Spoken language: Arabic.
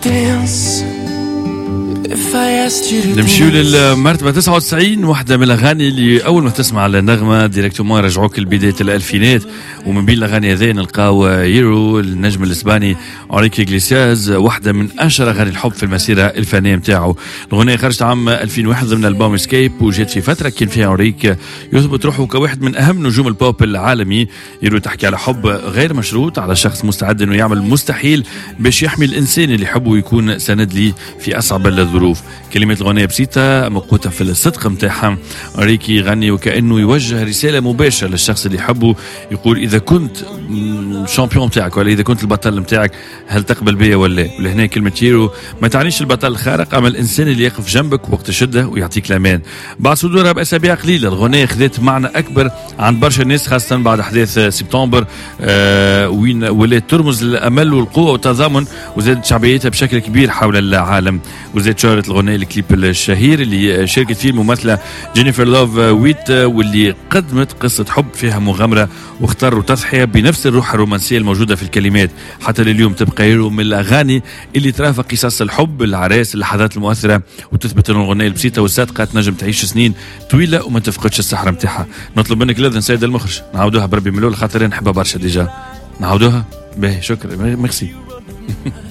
نمشيو للمرتبة 99. واحدة من الأغاني اللي أول ما تسمع النغمة ديريكتومون يرجعوك لبداية الألفينات، ومن بين الأغاني هذين نلقاو يورو النجم الإسباني أوريكي إغليسياس، واحدة من أشهر أغاني الحب في المسيرة الفنية متاعه. الأغنية خرجت عام 2001 ضمن ألبوم اسكيب، وجات في فترة كان فيها أوريك يثبت روحه كواحد من أهم نجوم البوب العالمي. يورو تحكي على حب غير مشروط، على شخص مستعد إنه يعمل المستحيل باش يحمي الإنسان اللي يحبه ويكون سند ليه في أصعب الظروف. كلمات الأغنية بسيطة مقوتة في الصدق متاعها. أوريكي يغني وكأنه يوجه رسالة مباشرة للشخص اللي يحبه، يقول إذا كنت شامبيون متاعك ولا إذا كنت البطل متاعك هل تقبل بيا ولا. ولهنا كلمة يورو ما تعنيش البطل الخارق، أما الإنسان اللي يقف جنبك وقت الشدة ويعطيك الأمان. بعد صدورها بأسابيع قليلة الأغنية خذت معنى أكبر عند برشا الناس، خاصة بعد أحداث سبتمبر وين ولات ترمز للأمل والقوة والتضامن، وزادت شعبيتها بشكل كبير حول العالم. وزاد شهرت الأغنية الكليب الشهير اللي شاركت فيه الممثلة جينيفر لوف ويت، واللي قدمت قصة حب فيها مغامرة واختاروا تضحية بنفس الروح الرومانسية الموجودة في الكلمات. حتى لليوم تبقى يورو من الأغاني اللي ترافق قصص الحب، العراس، اللحظات المؤثرة، وتثبت أن الأغنية البسيطة والصادقة تنجم تعيش سنين طويلة وما تفقدش السحر متاعها. نطلب منك الأذن سيد المخرج نعودوها بربي ملول، خاطر نحبها برشا ديجا. نعودوها باهي. شكرا، ميرسي.